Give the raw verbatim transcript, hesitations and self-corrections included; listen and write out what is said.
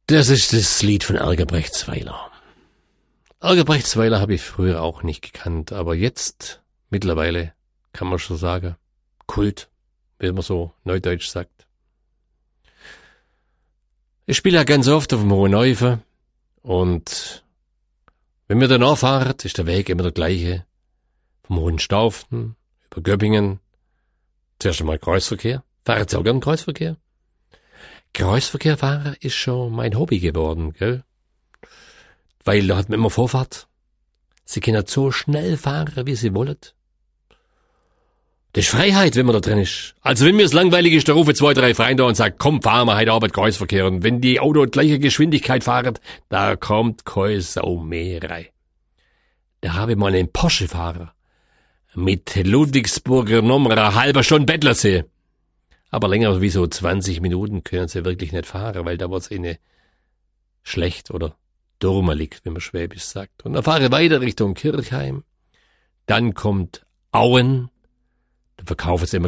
Das ist das Lied von Ärger Brechtsweiler. Ärger Brechtsweiler habe ich früher auch nicht gekannt, aber jetzt, mittlerweile, kann man schon sagen, Kult, wie man so neudeutsch sagt. Ich spiele ja ganz oft auf dem Hohen Neufe und wenn wir danach fahren, ist der Weg immer der gleiche. Vom Hohenstauften über Göppingen. Zuerst einmal Kreuzverkehr. Fahren jetzt auch gern Kreuzverkehr? Kreuzverkehr fahren ist schon mein Hobby geworden, gell? Weil da hat man immer Vorfahrt. Sie können so schnell fahren, wie sie wollen. Das ist Freiheit, wenn man da drin ist. Also wenn mir es langweilig ist, da rufe zwei, drei Freunde und sagt, komm, fahren wir heute Abend Kreuzverkehr. Und wenn die Auto gleiche Geschwindigkeit fahren, da kommt keine Sau mehr rein. Da habe ich mal einen Porsche-Fahrer mit Ludwigsburger Nummer eine halbe Stunde Bettlersee. Aber länger wie so zwanzig Minuten können sie wirklich nicht fahren, weil da wird's ihnen schlecht oder durmelig, wenn man Schwäbisch sagt. Und dann fahre ich weiter Richtung Kirchheim. Dann kommt Auen. Da verkaufen sie immer